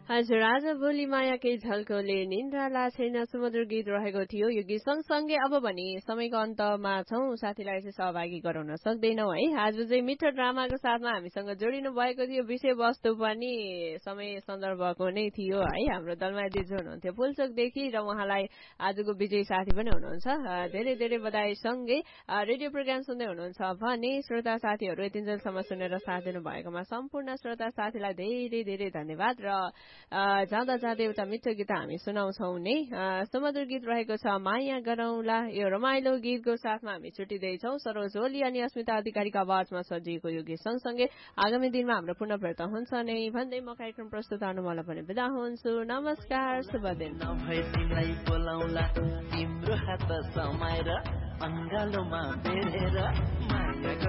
हजुर आज भोलि मायाकै झल्कोले निन्द्राला छैन सुमधुर गीत रहेको थियो। यो गीत सँगसँगै अब भने समयको अन्तमा छौँ, साथीलाई चाहिँ सहभागी गराउन सक्दैनौँ है। आज चाहिँ मिठो ड्रामाको साथमा हामीसँग जोडिनु भएको थियो। विषयवस्तु पनि समय सन्दर्भको नै थियो है। हाम्रो दलमा दिजु हुनुहुन्थ्यो फुलचोकदेखि र उहाँलाई आजको विजयी साथी पनि हुनुहुन्छ। धेरै धेरै बधाई सँगै रेडियो प्रोग्राम सुन्दै हुनुहुन्छ भने श्रोता साथीहरू यतिन्जेलसम्म सुनेर साथ दिनु भएकोमा सम्पूर्ण श्रोता साथीलाई धेरै धेरै धन्यवाद। र जाँदा जाँदै एउटा मिठो गीत हामी सुनाउँछौँ नि। सुमधुर गीत रहेको छ माया गरौँला। यो रमाइलो गीतको साथमा हामी छुट्टिँदैछौँ। सरोज ओली अनि अस्मिता अधिकारीको आवाजमा सजिएको यो गीत सँगसँगै आगामी दिनमा हाम्रो पुनः भेट हुन्छ नै भन्दै म कार्यक्रम प्रस्तुत गर्नुलाई पनि बिदा हुन्छु। नमस्कार, शुभ दिन।